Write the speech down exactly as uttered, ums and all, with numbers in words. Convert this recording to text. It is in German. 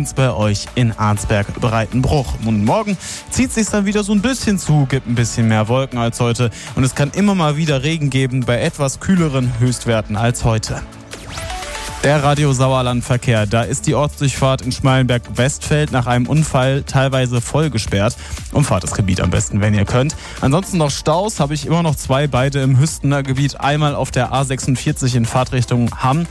uns bei euch in Arnsberg-Breitenbruch. Und morgen zieht es sich dann wieder so ein bisschen zu, gibt ein bisschen mehr Wolken als heute. Und es kann immer mal wieder Regen geben bei etwas kühleren Höchstwerten als heute. Der Radio Sauerland-Verkehr. Da ist die Ortsdurchfahrt in Schmalenberg-Westfeld nach einem Unfall teilweise voll gesperrt. Umfahrt das Gebiet am besten, wenn ihr könnt. Ansonsten noch Staus, habe ich immer noch zwei, beide im Hüstener Gebiet. Einmal auf der A sechsundvierzig in Fahrtrichtung Hamm.